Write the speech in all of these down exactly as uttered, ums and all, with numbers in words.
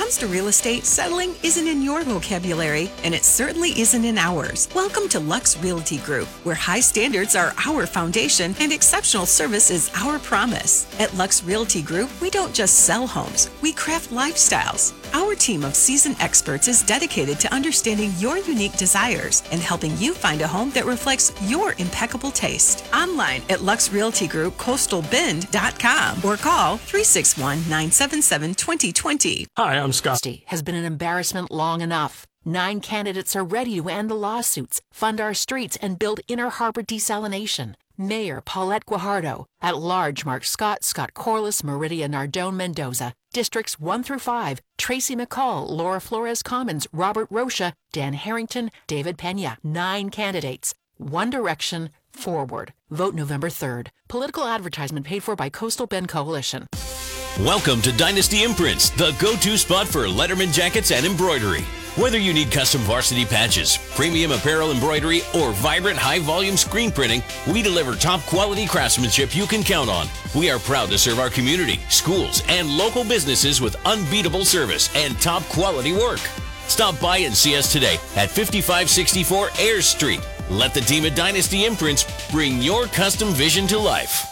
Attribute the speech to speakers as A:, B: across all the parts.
A: comes to real estate, settling isn't in your vocabulary, and it certainly isn't in ours. Welcome to Lux Realty Group, where high standards are our foundation and exceptional service is our promise. At Lux Realty Group, we don't just sell homes, we craft lifestyles. Our team of seasoned experts is dedicated to understanding your unique desires and helping you find a home that reflects your impeccable taste. Online at lux realty group coastal bend dot com or call three six one, nine seven seven, two zero two zero.
B: Hi, I'm Scott.
C: Has been an embarrassment long enough. Nine candidates are ready to end the lawsuits, fund our streets, and build Inner Harbor desalination. Mayor Paulette Guajardo. At large Mark Scott, Scott Corliss, Meridia Nardone Mendoza. Districts one through five, Tracy McCall, Laura Flores Commons, Robert Rocha, Dan Harrington, David Pena. Nine candidates. One direction, forward. Vote November third. Political advertisement paid for by Coastal Bend Coalition.
D: Welcome to Dynasty Imprints, the go-to spot for Letterman jackets and embroidery. Whether you need custom varsity patches, premium apparel embroidery, or vibrant high-volume screen printing, we deliver top-quality craftsmanship you can count on. We are proud to serve our community, schools, and local businesses with unbeatable service and top-quality work. Stop by and see us today at fifty-five sixty-four Ayers Street. Let the team at Dynasty Imprints bring your custom vision to life.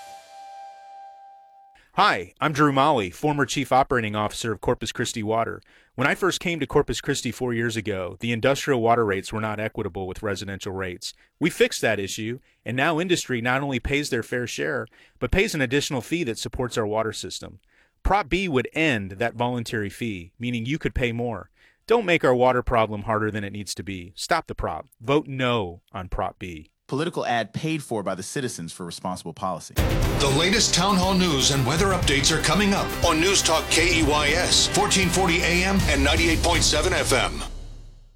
E: Hi, I'm Drew Molly, former Chief Operating Officer of Corpus Christi Water. When I first came to Corpus Christi four years ago, the industrial water rates were not equitable with residential rates. We fixed that issue, and now industry not only pays their fair share, but pays an additional fee that supports our water system. Prop B would end that voluntary fee, meaning you could pay more. Don't make our water problem harder than it needs to be. Stop the prop. Vote no on Prop B.
F: Political ad paid for by the Citizens for Responsible Policy.
G: The latest town hall news and weather updates are coming up on News Talk K E Y S, fourteen forty A M and ninety-eight point seven F M.